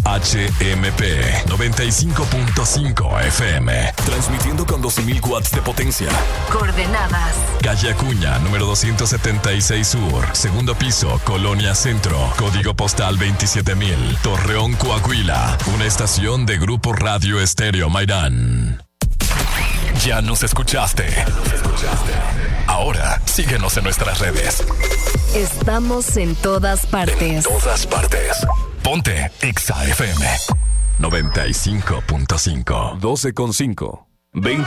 HMP 95.5 FM. Transmitiendo con 12.000 watts de potencia. Coordenadas: Calle Acuña, número 276 Sur. Segundo piso, Colonia Centro. Código postal 27,000. Torreón, Coahuila. Una estación de Grupo Radio Estéreo Mairán. Ya nos escuchaste. Ahora, síguenos en nuestras redes. Estamos en todas partes. Ponte Exa FM 95.5. 12.5.